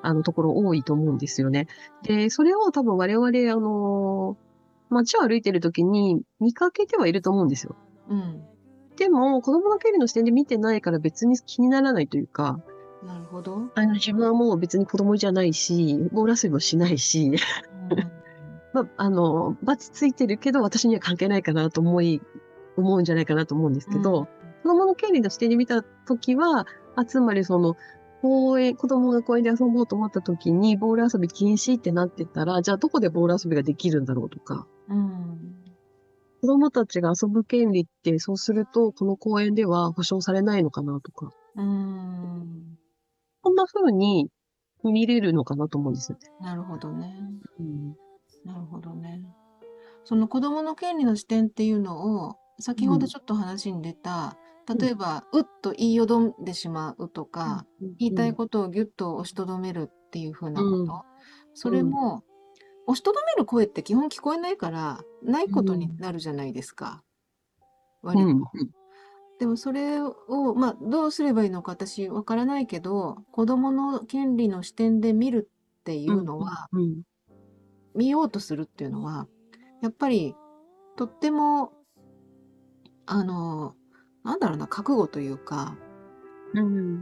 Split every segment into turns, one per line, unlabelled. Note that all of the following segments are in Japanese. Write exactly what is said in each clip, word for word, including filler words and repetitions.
あの、ところ多いと思うんですよね。で、それを多分我々、あの、街を歩いてる時に見かけてはいると思うんですよ。
うん。
でも、子供の権利の視点で見てないから別に気にならないというか、
なるほど。
あの、自分はもう別に子供じゃないし、ボール遊びもしないし、
うん。
まあ、あの、バツついてるけど私には関係ないかなと思い、思うんじゃないかなと思うんです
うん。
けど、子供の権利の視点で見たときは、あ、つまりその、公園、子供が公園で遊ぼうと思ったときに、ボール遊び禁止ってなってたら、じゃあどこでボール遊びができるんだろうとか、
うん。
子供たちが遊ぶ権利って、そうすると、この公園では保障されないのかなとか、
うん。
こんな風に見れるのかなと思うんですよね。
なるほどね。
うん。
なるほどね。その子供の権利の視点っていうのを、先ほど
うん。
ちょっと話に出た、
うん。
例えば、うっと言いよどんでしまうと
うん。
か、
うん。
言いたい
うん。
ことをぎゅっと押しとどめるっていうふうなこ
うん。
と。それも、押しとどめる声って基本聞こえないから、ないことになるじゃないですか。割と。
うん。
でもそれを、まあ、どうすればいいのか私わからないけど、子供の権利の視点で見るってい
うん。
うのは、
うん。
見ようとするっていうのは、やっぱり、とっても、あの、なんだろうな、覚悟というか、
うん。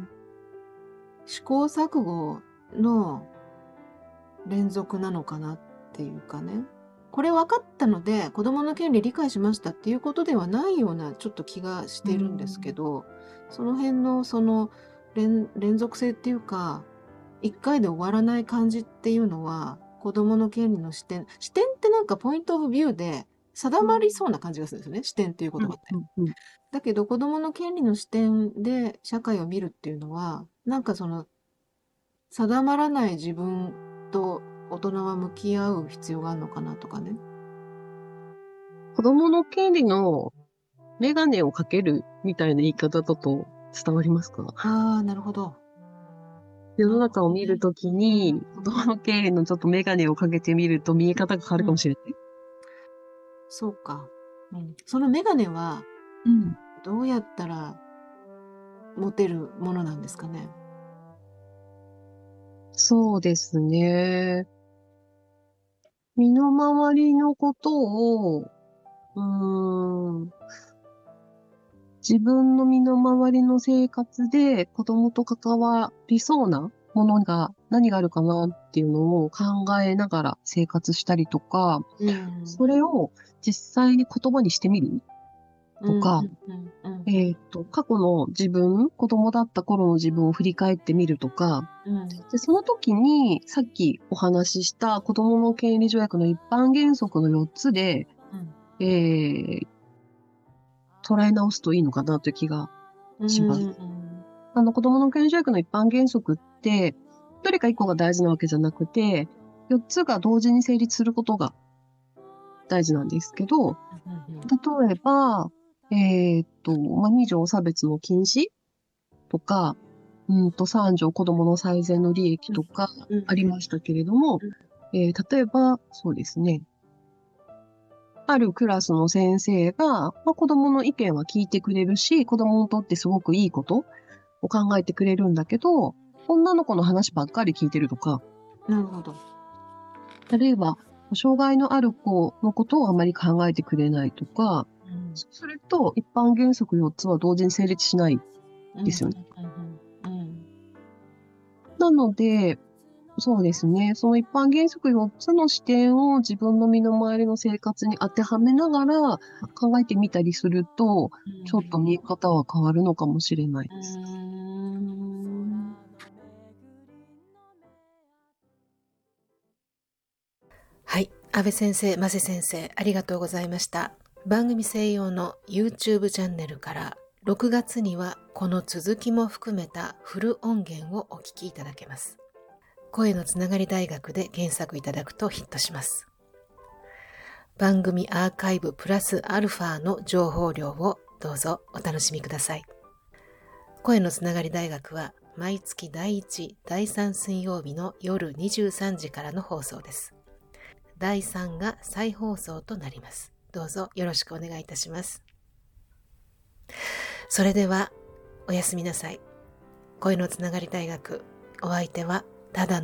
試行錯誤の連続なのかなっていうかね。これ分かったので、子供の権利理解しましたっていうことではないようなちょっと気がし
う
てるんですけ
ん。
ど、その辺のその連連続性っていうか、一回で終わらない感じっていうのは、子供の権利の視点、視点ってなんかポイントオブビューで定まりそうな感じがするんですよね、視点っていう言葉って。
うん。
だけど子供の権利の視点で社会を見るっていうのは、なんかその定まらない自分と大人は向き合う必要があるのかなとかね。
子供の権利のメガネをかけるみたいな言い方だと伝わりますか？
ああ、なるほど。
世の
なるほ
中を見る
どね。
ときに、子供の権利のちょっとメガネをかけてみると見え方が変わる
うん。
かもしれない。
そうか。うん。そのメガネは
うん。
どうやったら持てるものなんですかね。
そうですね。身の回りのことを、うーん、自分の身の回りの生活で子供と関わりそうなものが何があるかなっていうのを考えながら生活したりとか、
うん。
それを実際に言葉にしてみる
うん、
とか、
うん、うん、うん、
えっと、過去の自分、子供だった頃の自分を振り返ってみるとか、
うん、
で、その時にさっきお話しした子供の権利条約の一般原則のよっつで、
うん、
えー、捉え直すといいのかなという気が
う
します。
ん、
あの、子供の権利条約の一般原則って、どれか一個が大事なわけじゃなくて、よっつが同時に成立することが大事なんですけど、例えば、えっと、まあ、二条差別の禁止とか、うんと、三条子供の最善の利益とか
うん、
ありましたけれども、えー例えば、そうですね。あるクラスの先生が、まあ、子供の意見は聞いてくれるし、子供にとってすごくいいことを考えてくれるんだけど、女の子の話ばっかり聞いてるとか、
なるほど。
例えば、障害のある子のことをあまり考えてくれないとか、
うん、
そうすると、一般原則よっつは同時に成立しない
うん、うん、
ですよね。
うん、
なので、そうですね。その一般原則よっつの視点を自分の身の回りの生活に当てはめながら考えてみたりすると、ちょっと見え方は変わるのかもしれない
う
です。
ん。はい。安倍先生、マセ先生、ありがとうございました。番組専用の YouTube チャンネルからろくがつにはこの続きも含めたフル音源をお聞きいただけます。声のつながり大学で検索いただくとヒットします。番組アーカイブプラスアルファの情報量をどうぞお楽しみください。声のつながり大学は毎月だいいち、だいさん水曜日の夜にじゅうさんじからの放送です。だいさんが再放送となります。どうぞよろしくお願いいたします。それではおやすみなさい。声のつながり大学、お相手はただの